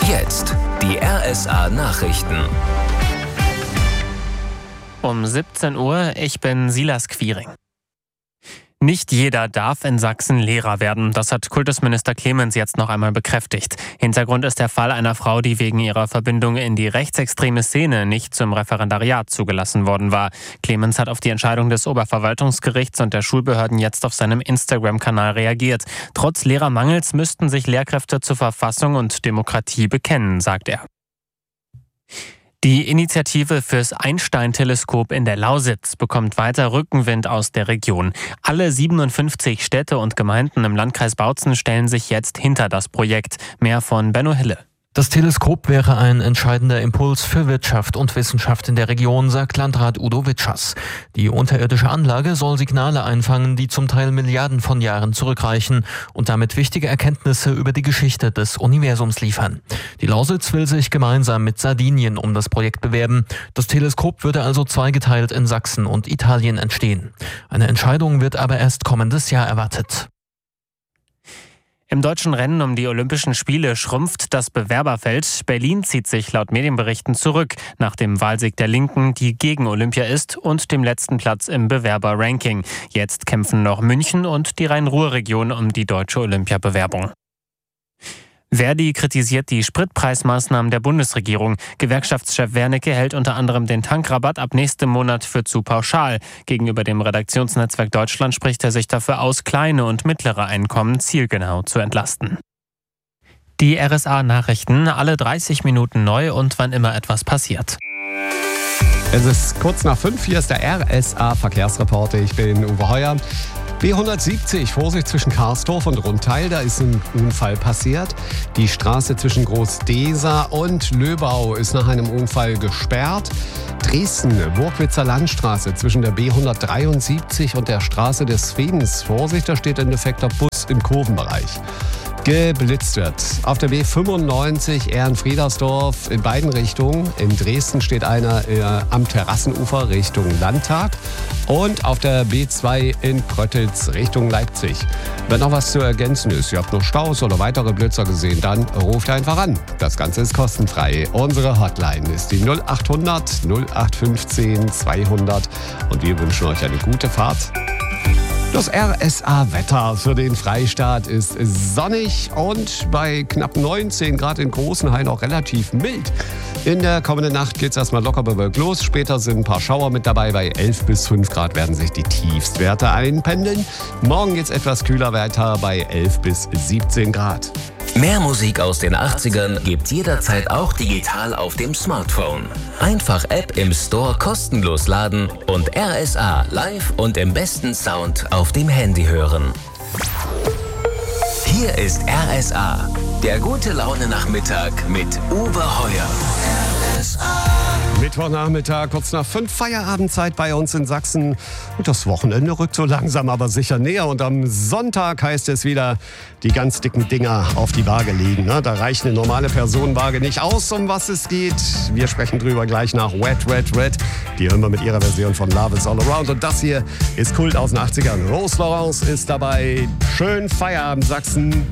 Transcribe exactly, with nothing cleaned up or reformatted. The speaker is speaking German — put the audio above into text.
Jetzt die R S A-Nachrichten. Um siebzehn Uhr, ich bin Silas Quiring. Nicht jeder darf in Sachsen Lehrer werden. Das hat Kultusminister Clemens jetzt noch einmal bekräftigt. Hintergrund ist der Fall einer Frau, die wegen ihrer Verbindung in die rechtsextreme Szene nicht zum Referendariat zugelassen worden war. Clemens hat auf die Entscheidung des Oberverwaltungsgerichts und der Schulbehörden jetzt auf seinem Instagram-Kanal reagiert. Trotz Lehrermangels müssten sich Lehrkräfte zur Verfassung und Demokratie bekennen, sagt er. Die Initiative fürs Einstein-Teleskop in der Lausitz bekommt weiter Rückenwind aus der Region. Alle siebenundfünfzig Städte und Gemeinden im Landkreis Bautzen stellen sich jetzt hinter das Projekt. Mehr von Benno Hille. Das Teleskop wäre ein entscheidender Impuls für Wirtschaft und Wissenschaft in der Region, sagt Landrat Udo Witschers. Die unterirdische Anlage soll Signale einfangen, die zum Teil Milliarden von Jahren zurückreichen und damit wichtige Erkenntnisse über die Geschichte des Universums liefern. Die Lausitz will sich gemeinsam mit Sardinien um das Projekt bewerben. Das Teleskop würde also zweigeteilt in Sachsen und Italien entstehen. Eine Entscheidung wird aber erst kommendes Jahr erwartet. Im deutschen Rennen um die Olympischen Spiele schrumpft das Bewerberfeld. Berlin zieht sich laut Medienberichten zurück nach dem Wahlsieg der Linken, die gegen Olympia ist, und dem letzten Platz im Bewerberranking. Jetzt kämpfen noch München und die Rhein-Ruhr-Region um die deutsche Olympiabewerbung. Verdi kritisiert die Spritpreismaßnahmen der Bundesregierung. Gewerkschaftschef Wernicke hält unter anderem den Tankrabatt ab nächstem Monat für zu pauschal. Gegenüber dem Redaktionsnetzwerk Deutschland spricht er sich dafür aus, kleine und mittlere Einkommen zielgenau zu entlasten. Die R S A-Nachrichten, alle dreißig Minuten neu und wann immer etwas passiert. Es ist kurz nach fünf, hier ist der R S A-Verkehrsreporter, ich bin Uwe Heuer. B hundertsiebzig, Vorsicht zwischen Karsdorf und Rundteil, da ist ein Unfall passiert. Die Straße zwischen Groß-Desa und Löbau ist nach einem Unfall gesperrt. Dresden, Burgwitzer Landstraße zwischen der B hundertdreiundsiebzig und der Straße des Friedens. Vorsicht, da steht ein defekter Bus im Kurvenbereich. Geblitzt wird. Auf der B fünfundneunzig Ehrenfriedersdorf in beiden Richtungen. In Dresden steht einer äh, am Terrassenufer Richtung Landtag. Und auf der B zwei in Kröttitz Richtung Leipzig. Wenn noch was zu ergänzen ist, ihr habt noch Staus oder weitere Blitzer gesehen, dann ruft einfach an. Das Ganze ist kostenfrei. Unsere Hotline ist die null achthundert null acht fünfzehn zweihundert und wir wünschen euch eine gute Fahrt. Das R S A-Wetter für den Freistaat ist sonnig und bei knapp neunzehn Grad in Großenhain auch relativ mild. In der kommenden Nacht geht es erstmal locker bewölkt los. Später sind ein paar Schauer mit dabei. Bei elf bis fünf Grad werden sich die Tiefstwerte einpendeln. Morgen geht es etwas kühler weiter bei elf bis siebzehn Grad. Mehr Musik aus den achtzigern gibt's jederzeit auch digital auf dem Smartphone. Einfach App im Store kostenlos laden und R S A live und im besten Sound auf dem Handy hören. Hier ist R S A, der gute Laune Nachmittag mit Uwe Heuer. R S A. Mittwochnachmittag, kurz nach fünf, Feierabendzeit bei uns in Sachsen. Und das Wochenende rückt so langsam aber sicher näher. Und am Sonntag heißt es wieder, die ganz dicken Dinger auf die Waage legen. Da reicht eine normale Personenwaage nicht aus, um was es geht. Wir sprechen drüber gleich nach Wet, Wet, Wet. Die hören wir mit ihrer Version von Love is All Around. Und das hier ist Kult aus den achtzigern. Rose Laurence ist dabei. Schönen Feierabend, Sachsen.